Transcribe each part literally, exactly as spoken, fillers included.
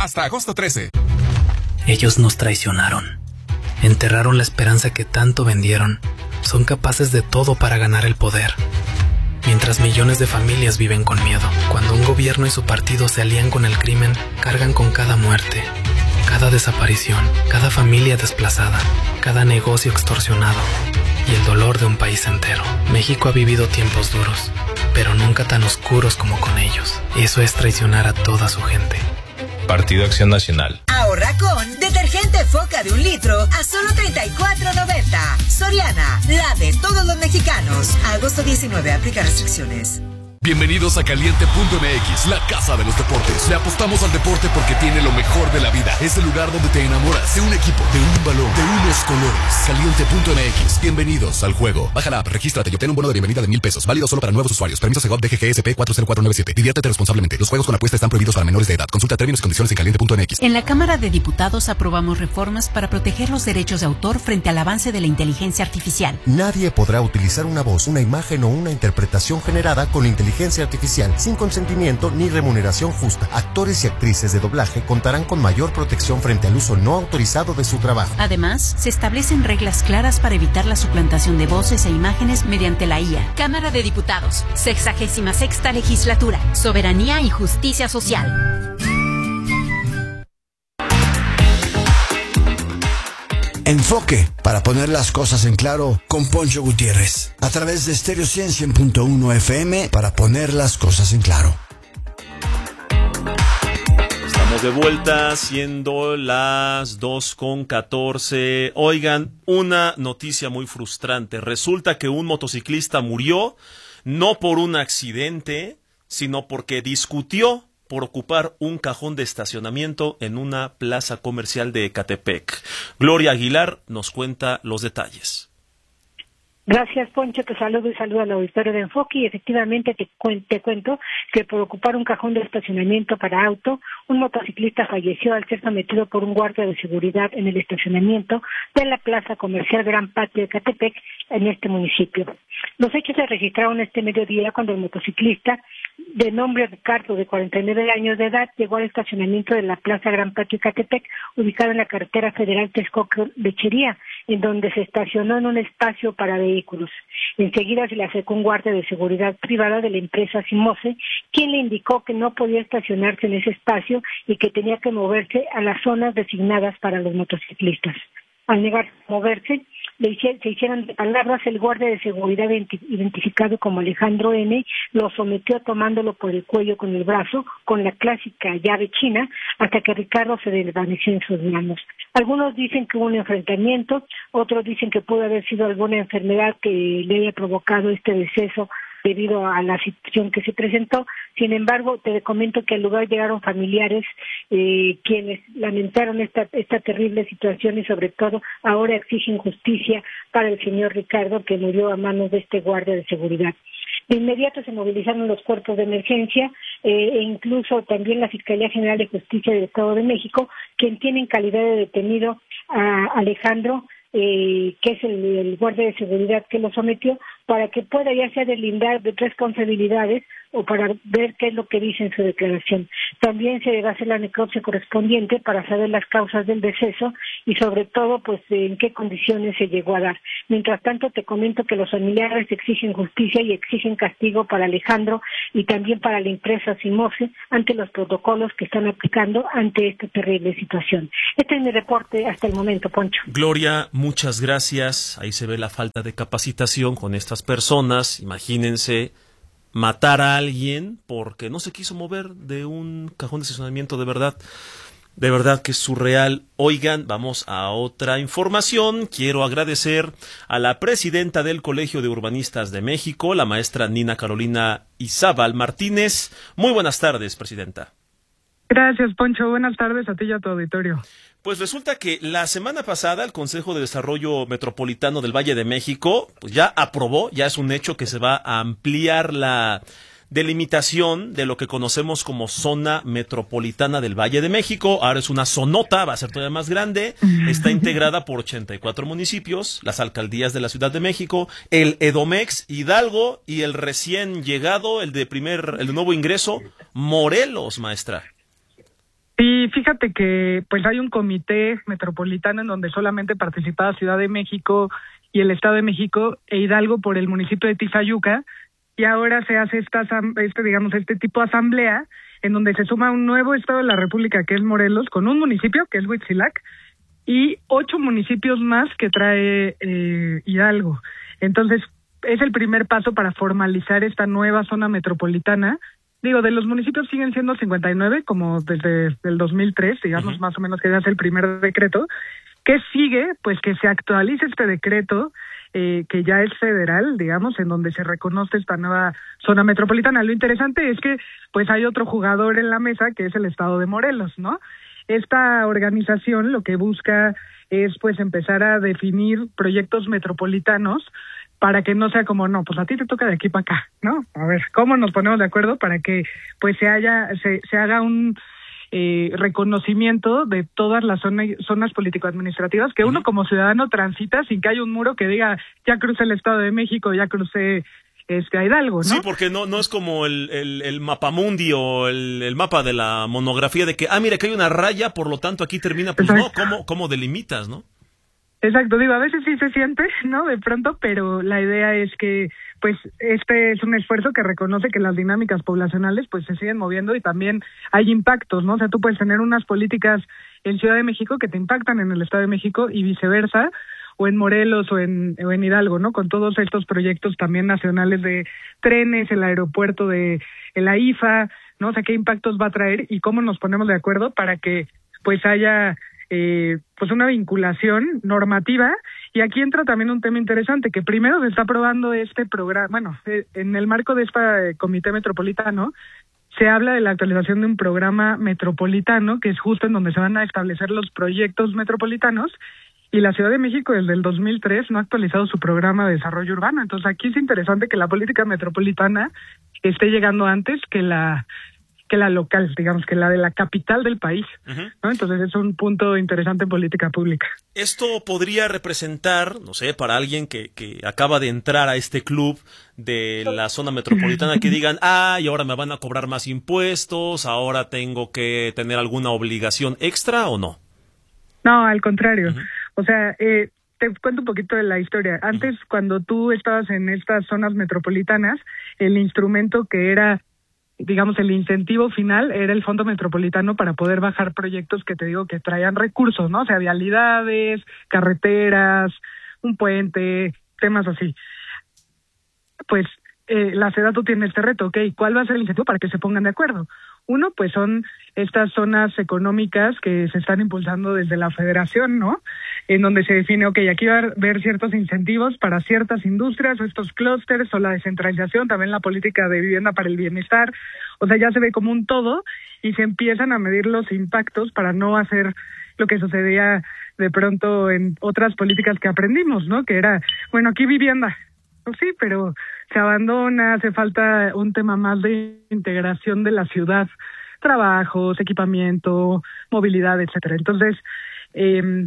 hasta agosto trece. Ellos nos traicionaron. Enterraron la esperanza que tanto vendieron. Son capaces de todo para ganar el poder. Mientras millones de familias viven con miedo. Cuando un gobierno y su partido se alían con el crimen, cargan con cada muerte, cada desaparición, cada familia desplazada, cada negocio extorsionado y el dolor de un país entero. México ha vivido tiempos duros, pero nunca tan oscuros como con ellos. Eso es traicionar a toda su gente. Partido Acción Nacional. Ahorra con detergente Foca de un litro a solo treinta y cuatro noventa. Soriana, la de todos los mexicanos. Agosto diecinueve, aplica restricciones. Bienvenidos a Caliente punto M X, la casa de los deportes. Le apostamos al deporte porque tiene lo mejor de la vida. Es el lugar donde te enamoras de un equipo, de un balón, de unos colores. Caliente punto M X, bienvenidos al juego. Baja la app, regístrate y obtén un bono de bienvenida de mil pesos. Válido solo para nuevos usuarios. Permiso Segov D G G S P cuatro cero cuatro nueve siete. Diviértete responsablemente. Los juegos con apuesta están prohibidos para menores de edad. Consulta términos y condiciones en Caliente punto M X. En la Cámara de Diputados aprobamos reformas para proteger los derechos de autor frente al avance de la inteligencia artificial. Nadie podrá utilizar una voz, una imagen o una interpretación generada con inteligencia artificial sin consentimiento ni remuneración justa. Actores y actrices de doblaje contarán con mayor protección frente al uso no autorizado de su trabajo. Además, se establecen reglas claras para evitar la suplantación de voces e imágenes mediante la I A. Cámara de Diputados, sexagésima sexta legislatura, soberanía y justicia social. Enfoque, para poner las cosas en claro, con Poncho Gutiérrez, a través de Stereo cien punto uno F M, para poner las cosas en claro. Estamos de vuelta, siendo las dos con catorce. Oigan, una noticia muy frustrante. Resulta que un motociclista murió, no por un accidente, sino porque discutió por ocupar un cajón de estacionamiento en una plaza comercial de Ecatepec. Gloria Aguilar nos cuenta los detalles. Gracias, Poncho, te saludo y saludo al auditorio de Enfoque, y efectivamente te, cuen- te cuento que por ocupar un cajón de estacionamiento para auto, un motociclista falleció al ser sometido por un guardia de seguridad en el estacionamiento de la plaza comercial Gran Patio de Ecatepec, en este municipio. Los hechos se registraron este mediodía cuando el motociclista, de nombre Ricardo, de cuarenta y nueve años de edad, llegó al estacionamiento de la plaza Gran Patio de Ecatepec, ubicado en la carretera federal Texcoco-Lechería, en donde se estacionó en un espacio para vehículos. Enseguida se le acercó un guardia de seguridad privada de la empresa Simose, quien le indicó que no podía estacionarse en ese espacio y que tenía que moverse a las zonas designadas para los motociclistas. Al negarse a moverse, le hice, se hicieron de palabras. El guardia de seguridad identificado como Alejandro N. lo sometió tomándolo por el cuello con el brazo, con la clásica llave china, hasta que Ricardo se desvaneció en sus manos. Algunos dicen que hubo un enfrentamiento, otros dicen que pudo haber sido alguna enfermedad que le haya provocado este deceso debido a la situación que se presentó. Sin embargo, te comento que al lugar llegaron familiares eh, quienes lamentaron esta esta terrible situación y sobre todo ahora exigen justicia para el señor Ricardo, que murió a manos de este guardia de seguridad. De inmediato se movilizaron los cuerpos de emergencia eh, e incluso también la Fiscalía General de Justicia del Estado de México, quien tiene en calidad de detenido a Alejandro, eh, que es el, el guardia de seguridad que lo sometió, para que pueda ya sea deslindar de responsabilidades o para ver qué es lo que dice en su declaración. También se debe hacer la necropsia correspondiente para saber las causas del deceso y sobre todo pues en qué condiciones se llegó a dar. Mientras tanto te comento que los familiares exigen justicia y exigen castigo para Alejandro y también para la empresa Simose ante los protocolos que están aplicando ante esta terrible situación. Este es mi reporte hasta el momento, Poncho. Gloria, muchas gracias. Ahí se ve la falta de capacitación con estas personas. Imagínense matar a alguien porque no se quiso mover de un cajón de estacionamiento. De verdad, de verdad que es surreal. Oigan, vamos a otra información. Quiero agradecer a la presidenta del Colegio de Urbanistas de México, la maestra Nina Carolina Izábal Martínez. Muy buenas tardes, presidenta. Gracias, Poncho. Buenas tardes a ti y a tu auditorio. Pues resulta que la semana pasada el Consejo de Desarrollo Metropolitano del Valle de México pues ya aprobó, ya es un hecho que se va a ampliar la delimitación de lo que conocemos como zona metropolitana del Valle de México. Ahora es una zonota, va a ser todavía más grande, está integrada por ochenta y cuatro municipios, las alcaldías de la Ciudad de México, el Edomex, Hidalgo y el recién llegado, el de primer, el de nuevo ingreso, Morelos, maestra. Sí, fíjate que pues hay un comité metropolitano en donde solamente participaba Ciudad de México y el Estado de México e Hidalgo por el municipio de Tizayuca, y ahora se hace esta este digamos este tipo de asamblea en donde se suma un nuevo estado de la República que es Morelos, con un municipio que es Huitzilac y ocho municipios más que trae eh, Hidalgo. Entonces es el primer paso para formalizar esta nueva zona metropolitana. Digo, de los municipios siguen siendo cincuenta y nueve, como desde el dos mil tres, digamos, uh-huh. más o menos, que es el primer decreto. ¿Qué sigue? Pues que se actualice este decreto, eh, que ya es federal, digamos, en donde se reconoce esta nueva zona metropolitana. Lo interesante es que, pues, hay otro jugador en la mesa, que es el Estado de Morelos, ¿no? Esta organización lo que busca es, pues, empezar a definir proyectos metropolitanos para que no sea como, no, pues a ti te toca de aquí para acá, ¿no? A ver, ¿cómo nos ponemos de acuerdo para que pues se haya se, se haga un eh, reconocimiento de todas las zona, zonas político-administrativas que uno como ciudadano transita sin que haya un muro que diga, ya crucé el Estado de México, ya crucé este, a Hidalgo, ¿no? Sí, porque no no es como el, el, el mapamundi o el, el mapa de la monografía de que, ah, mira, que hay una raya, por lo tanto aquí termina, pues Exacto. no, ¿cómo, cómo delimitas, no? Exacto, digo, a veces sí se siente, ¿no? De pronto, pero la idea es que, pues, este es un esfuerzo que reconoce que las dinámicas poblacionales, pues, se siguen moviendo y también hay impactos, ¿no? O sea, tú puedes tener unas políticas en Ciudad de México que te impactan en el Estado de México y viceversa, o en Morelos o en, o en Hidalgo, ¿no? Con todos estos proyectos también nacionales de trenes, el aeropuerto de el A I F A, ¿no? O sea, qué impactos va a traer y cómo nos ponemos de acuerdo para que, pues, haya Eh, pues una vinculación normativa. Y aquí entra también un tema interesante, que primero se está aprobando este programa, bueno, eh, en el marco de este comité metropolitano, se habla de la actualización de un programa metropolitano, que es justo en donde se van a establecer los proyectos metropolitanos, y la Ciudad de México desde el dos mil tres no ha actualizado su programa de desarrollo urbano. Entonces aquí es interesante que la política metropolitana esté llegando antes que la que la local, digamos, que la de la capital del país, uh-huh. ¿no? Entonces es un punto interesante en política pública. Esto podría representar, no sé, para alguien que, que acaba de entrar a este club de la zona metropolitana, que digan, ah, y ahora me van a cobrar más impuestos, ahora tengo que tener alguna obligación extra, ¿o no? No, al contrario. Uh-huh. O sea, eh, te cuento un poquito de la historia. Antes, uh-huh. cuando tú estabas en estas zonas metropolitanas, el instrumento que era, digamos, el incentivo final era el Fondo Metropolitano para poder bajar proyectos que te digo que traían recursos, ¿no? O sea, vialidades, carreteras, un puente, temas así. Pues eh, la SEDATU tiene este reto, ¿ok? ¿Cuál va a ser el incentivo para que se pongan de acuerdo? Uno, pues son estas zonas económicas que se están impulsando desde la federación, ¿no? En donde se define, ok, aquí va a haber ciertos incentivos para ciertas industrias o estos clústeres o la descentralización, también la política de vivienda para el bienestar. O sea, ya se ve como un todo y se empiezan a medir los impactos para no hacer lo que sucedía de pronto en otras políticas que aprendimos, ¿no? Que era, bueno, aquí vivienda. Pues sí, pero se abandona, hace falta un tema más de integración de la ciudad, trabajos, equipamiento, movilidad, etcétera. Entonces, eh,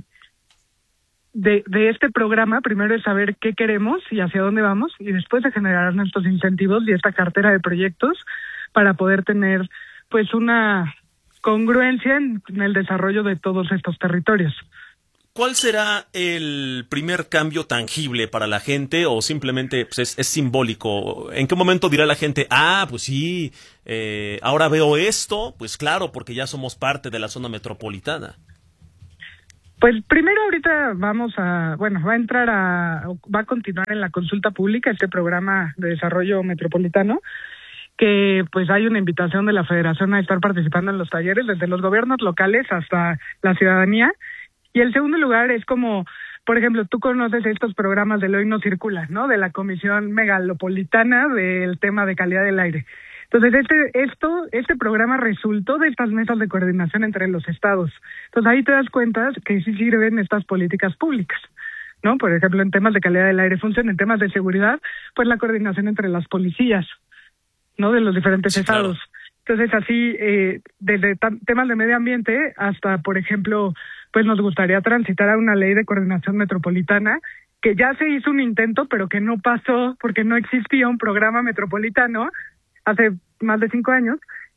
de, de este programa, primero es saber qué queremos y hacia dónde vamos, y después de generar nuestros incentivos y esta cartera de proyectos para poder tener, pues, una congruencia en, en el desarrollo de todos estos territorios. ¿Cuál será el primer cambio tangible para la gente o simplemente pues, es, es simbólico? ¿En qué momento dirá la gente, ah, pues sí, eh, ahora veo esto? Pues claro, porque ya somos parte de la zona metropolitana. Pues primero ahorita vamos a, bueno, va a entrar a, va a continuar en la consulta pública este programa de desarrollo metropolitano, que pues hay una invitación de la Federación a estar participando en los talleres, desde los gobiernos locales hasta la ciudadanía. Y el segundo lugar es como, por ejemplo, tú conoces estos programas del Hoy No Circula, ¿no? De la Comisión Megalopolitana del tema de calidad del aire. Entonces, este esto este programa resultó de estas mesas de coordinación entre los estados. Entonces, ahí te das cuenta que sí sirven estas políticas públicas, ¿no? Por ejemplo, en temas de calidad del aire funciona, en temas de seguridad, pues la coordinación entre las policías, ¿no? De los diferentes sí, estados. Claro. Entonces, así, eh, desde temas de medio ambiente hasta, por ejemplo, pues nos gustaría transitar a una ley de coordinación metropolitana, que ya se hizo un intento, pero que no pasó porque no existía un programa metropolitano hace más de cinco años,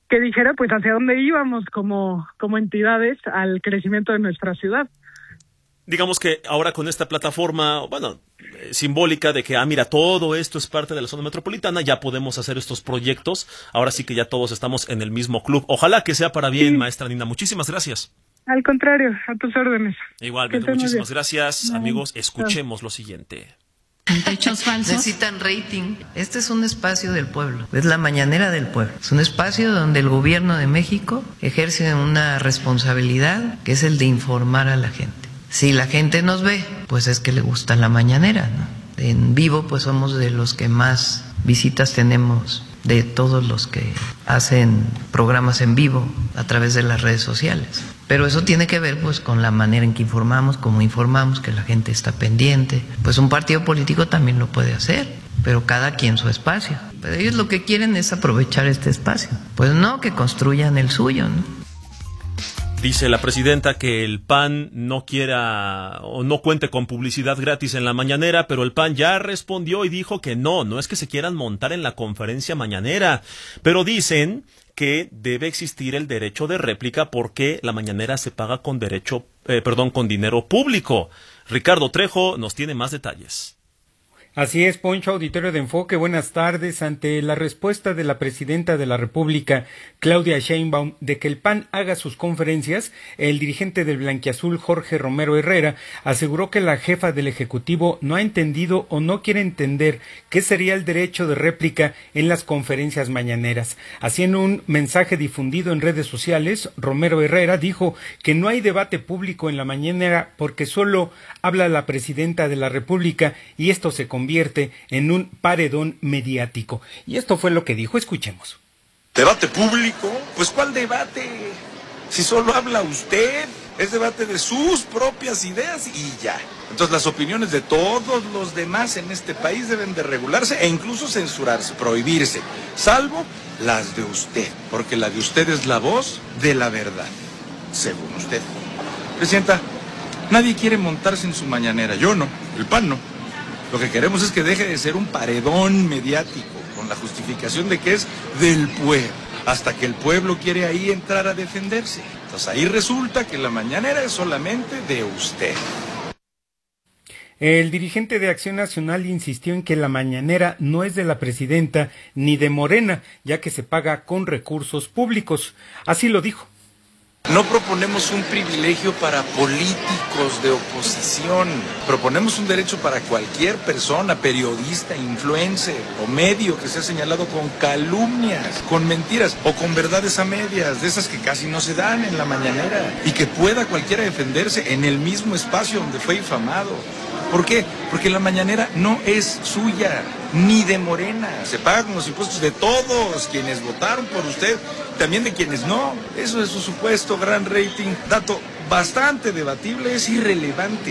que dijera pues hacia dónde íbamos como, como entidades al crecimiento de nuestra ciudad. Digamos que ahora con esta plataforma, bueno, eh, simbólica de que, ah, mira, todo esto es parte de la zona metropolitana, ya podemos hacer estos proyectos, ahora sí que ya todos estamos en el mismo club. Ojalá que sea para bien, sí. Maestra Nina, muchísimas gracias. Al contrario, a tus órdenes. Igualmente, muchísimas gracias, no. amigos, escuchemos no. lo siguiente. Hechos falsos. Necesitan rating. Este es un espacio del pueblo, es la mañanera del pueblo. Es un espacio donde el gobierno de México ejerce una responsabilidad que es el de informar a la gente. Si la gente nos ve, pues es que le gusta la mañanera, ¿no? En vivo, pues somos de los que más visitas tenemos de todos los que hacen programas en vivo a través de las redes sociales. Pero eso tiene que ver pues con la manera en que informamos, cómo informamos, que la gente está pendiente. Pues un partido político también lo puede hacer, pero cada quien su espacio. Pero ellos lo que quieren es aprovechar este espacio. Pues no, que construyan el suyo, ¿no? Dice la presidenta que el P A N no quiera o no cuente con publicidad gratis en la mañanera, pero el P A N ya respondió y dijo que no, no es que se quieran montar en la conferencia mañanera, pero dicen que debe existir el derecho de réplica porque la mañanera se paga con derecho, eh, perdón, con dinero público. Ricardo Trejo nos tiene más detalles. Así es, Poncho, auditorio de Enfoque, buenas tardes. Ante la respuesta de la presidenta de la República, Claudia Sheinbaum, de que el P A N haga sus conferencias, el dirigente del blanquiazul, Jorge Romero Herrera, aseguró que la jefa del Ejecutivo no ha entendido o no quiere entender qué sería el derecho de réplica en las conferencias mañaneras. Así, en un mensaje difundido en redes sociales, Romero Herrera dijo que no hay debate público en la mañanera porque solo habla la presidenta de la República y esto se convierte convierte en un paredón mediático. Y esto fue lo que dijo, escuchemos. ¿Debate público? Pues ¿cuál debate? Si solo habla usted, es debate de sus propias ideas y ya. Entonces las opiniones de todos los demás en este país deben de regularse e incluso censurarse, prohibirse, salvo las de usted, porque la de usted es la voz de la verdad, según usted. Presidenta, nadie quiere montarse en su mañanera, yo no, el P A N no. Lo que queremos es que deje de ser un paredón mediático, con la justificación de que es del pueblo, hasta que el pueblo quiere ahí entrar a defenderse. Entonces ahí resulta que la mañanera es solamente de usted. El dirigente de Acción Nacional insistió en que la mañanera no es de la presidenta ni de Morena, ya que se paga con recursos públicos. Así lo dijo. No proponemos un privilegio para políticos de oposición, proponemos un derecho para cualquier persona, periodista, influencer o medio que sea señalado con calumnias, con mentiras o con verdades a medias, de esas que casi no se dan en la mañanera, y que pueda cualquiera defenderse en el mismo espacio donde fue infamado. ¿Por qué? Porque la mañanera no es suya, ni de Morena. Se paga con los impuestos de todos quienes votaron por usted, también de quienes no. Eso es su supuesto gran rating, dato bastante debatible, es irrelevante.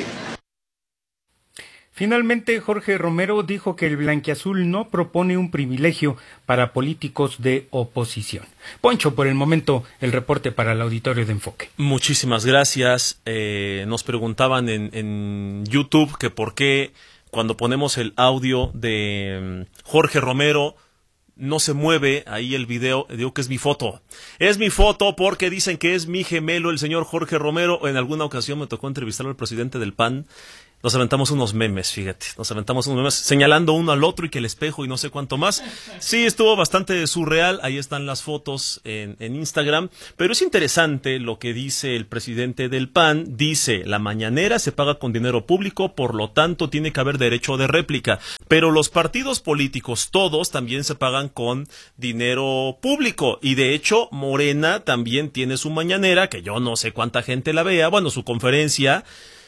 Finalmente, Jorge Romero dijo que el blanquiazul no propone un privilegio para políticos de oposición. Poncho, por el momento, el reporte para el auditorio de Enfoque. Muchísimas gracias. Eh, nos preguntaban en, en YouTube que por qué cuando ponemos el audio de um, Jorge Romero no se mueve ahí el video. Digo que es mi foto. Es mi foto porque dicen que es mi gemelo, el señor Jorge Romero. En alguna ocasión me tocó entrevistarlo al presidente del P A N. Nos aventamos unos memes, fíjate, nos aventamos unos memes señalando uno al otro y que el espejo y no sé cuánto más. Sí, estuvo bastante surreal, ahí están las fotos en, en Instagram, pero es interesante lo que dice el presidente del P A N. Dice, la mañanera se paga con dinero público, por lo tanto tiene que haber derecho de réplica, pero los partidos políticos, todos, también se pagan con dinero público, y de hecho Morena también tiene su mañanera, que yo no sé cuánta gente la vea, bueno, su conferencia.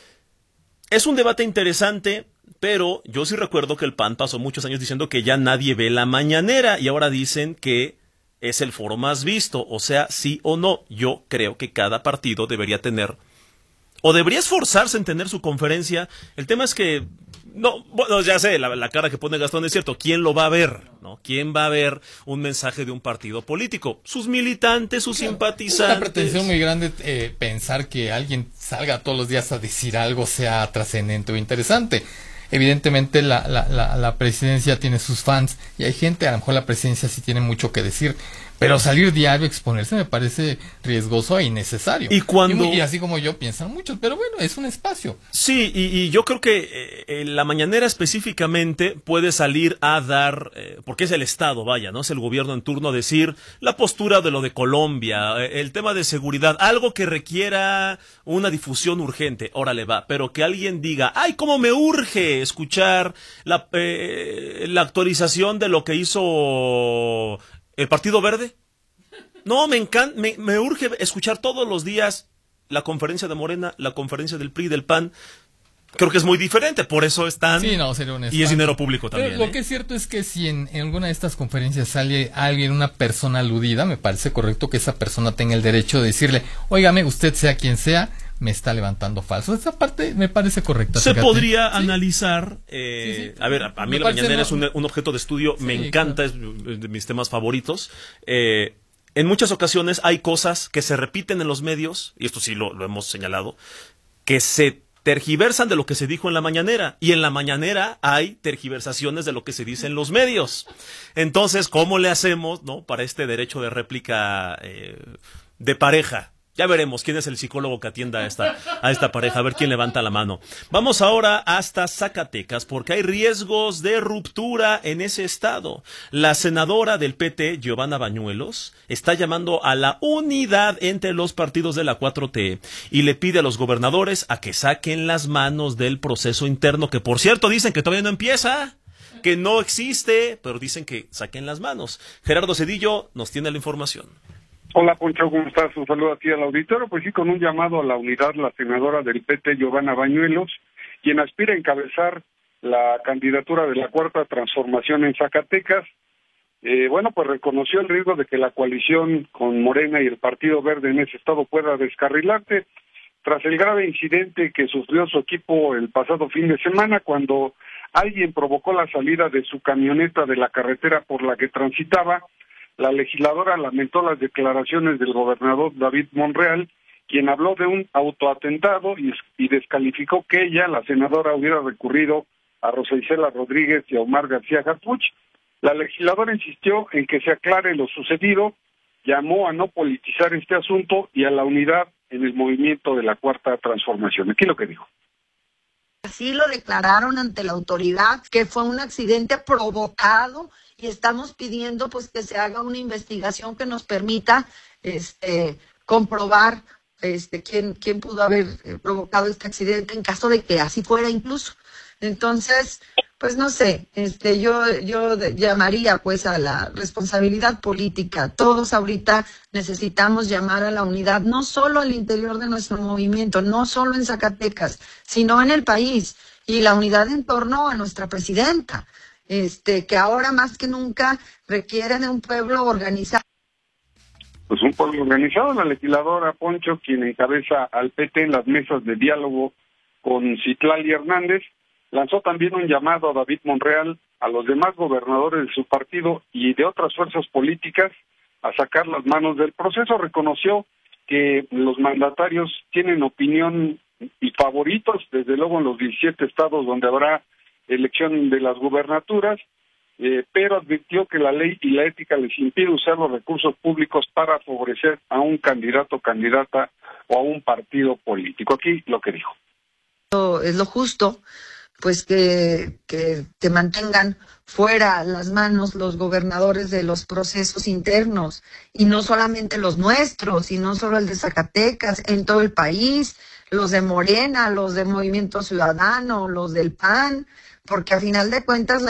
Es un debate interesante, pero yo sí recuerdo que el P A N pasó muchos años diciendo que ya nadie ve la mañanera y ahora dicen que es el foro más visto, o sea, sí o no. Yo creo que cada partido debería tener, o debería esforzarse en tener su conferencia. El tema es que, no, bueno, ya sé, la, la cara que pone Gastón es cierto, ¿quién lo va a ver? ¿No? ¿Quién va a ver un mensaje de un partido político? Sus militantes, sus claro, simpatizantes. Es una pretensión muy grande eh, pensar que alguien salga todos los días a decir algo sea trascendente o interesante. Evidentemente la, la, la, la presidencia tiene sus fans y hay gente, a lo mejor la presidencia sí tiene mucho que decir, Pero salir diario a exponerse me parece riesgoso e innecesario. Y cuando y, y así como yo piensan muchos, pero bueno, es un espacio. Sí, y, y yo creo que eh, la mañanera específicamente puede salir a dar, eh, porque es el Estado, vaya, ¿no? Es el gobierno en turno a decir la postura de lo de Colombia, eh, el tema de seguridad, algo que requiera una difusión urgente, órale va, pero que alguien diga, ay, cómo me urge escuchar la, eh, la actualización de lo que hizo ¿el Partido Verde? No, me encanta, me, me urge escuchar todos los días la conferencia de Morena, la conferencia del P R I, del P A N. Creo que es muy diferente, por eso están. Sí, no, sería un y es dinero público también. Pero lo ¿eh? que es cierto es que si en, en alguna de estas conferencias sale alguien, una persona aludida, me parece correcto que esa persona tenga el derecho de decirle, óigame, usted sea quien sea, me está levantando falso. Esa parte me parece correcta. Se fíjate. podría ¿Sí? analizar, eh, sí, sí. a ver, a, a mí me la mañanera no, es un, un objeto de estudio, sí, me encanta, claro. Es de mis temas favoritos. Eh, en muchas ocasiones hay cosas que se repiten en los medios, y esto sí lo, lo hemos señalado, que se tergiversan de lo que se dijo en la mañanera, y en la mañanera hay tergiversaciones de lo que se dice en los medios. Entonces, ¿cómo le hacemos, no, para este derecho de réplica eh, de pareja? Ya veremos quién es el psicólogo que atienda a esta, a esta pareja, a ver quién levanta la mano. Vamos ahora hasta Zacatecas, porque hay riesgos de ruptura en ese estado. La senadora del P T, Giovanna Bañuelos, está llamando a la unidad entre los partidos de la cuatro T y le pide a los gobernadores a que saquen las manos del proceso interno, que por cierto dicen que todavía no empieza, que no existe, pero dicen que saquen las manos. Gerardo Cedillo nos tiene la información. Hola, Poncho, ¿cómo estás? Un saludo a ti al auditorio. Pues sí, con un llamado a la unidad, la senadora del P T, Giovanna Bañuelos, quien aspira a encabezar la candidatura de la Cuarta Transformación en Zacatecas. Eh, bueno, pues reconoció el riesgo de que la coalición con Morena y el Partido Verde en ese estado pueda descarrilarse tras el grave incidente que sufrió su equipo el pasado fin de semana cuando alguien provocó la salida de su camioneta de la carretera por la que transitaba. La legisladora lamentó las declaraciones del gobernador David Monreal, quien habló de un autoatentado y, y descalificó que ella, la senadora, hubiera recurrido a Rosa Isela Rodríguez y a Omar García Harfuch. La legisladora insistió en que se aclare lo sucedido, llamó a no politizar este asunto y a la unidad en el movimiento de la Cuarta Transformación. Aquí lo que dijo. Así lo declararon ante la autoridad, que fue un accidente provocado, y estamos pidiendo pues que se haga una investigación que nos permita este comprobar este quién quién pudo haber provocado este accidente en caso de que así fuera incluso. Entonces, pues no sé, este yo yo llamaría pues a la responsabilidad política. Todos ahorita necesitamos llamar a la unidad, no solo al interior de nuestro movimiento, no solo en Zacatecas, sino en el país, y la unidad en torno a nuestra presidenta. Este, que ahora más que nunca requiere de un pueblo organizado. Pues un pueblo organizado, la legisladora Poncho, quien encabeza al P T en las mesas de diálogo con Citlali Hernández, lanzó también un llamado a David Monreal, a los demás gobernadores de su partido y de otras fuerzas políticas a sacar las manos del proceso. Reconoció que los mandatarios tienen opinión y favoritos, desde luego en los diecisiete estados donde habrá elección de las gubernaturas, eh, pero advirtió que la ley y la ética les impide usar los recursos públicos para favorecer a un candidato o candidata o a un partido político. Aquí lo que dijo. Es lo justo, pues que, que te mantengan fuera las manos los gobernadores de los procesos internos, y no solamente los nuestros, y no solo el de Zacatecas, en todo el país, los de Morena, los de Movimiento Ciudadano, los del P A N, porque a final de cuentas